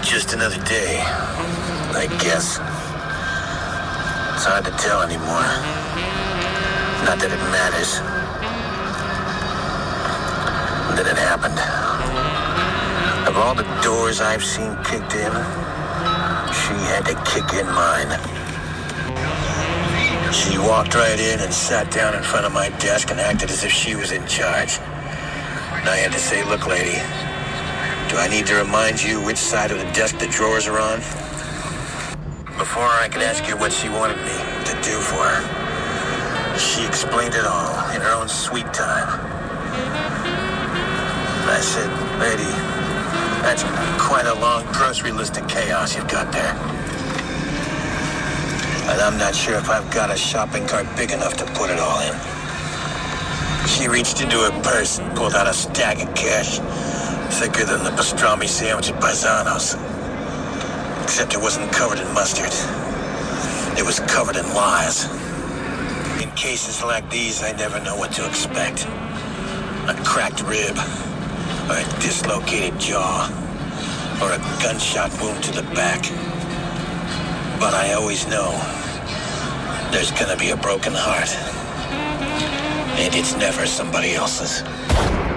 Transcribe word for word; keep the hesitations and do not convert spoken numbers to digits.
just another day, I guess. It's hard to tell anymore. Not that it matters. Then it happened. Of all the doors I've seen kicked in, she had to kick in mine. She walked right in and sat down in front of my desk and acted as if she was in charge. And I had to say, look, lady, do I need to remind you which side of the desk the drawers are on? Before I could ask her what she wanted me to do for her, she explained it all in her own sweet time. I said, lady, that's quite a long grocery list of chaos you've got there. And I'm not sure if I've got a shopping cart big enough to put it all in. She reached into her purse and pulled out a stack of cash thicker than the pastrami sandwich at Paisano's. Except it wasn't covered in mustard. It was covered in lies. In cases like these, I never know what to expect. A cracked rib, or a dislocated jaw, or a gunshot wound to the back. But I always know there's gonna be a broken heart. And it's never somebody else's.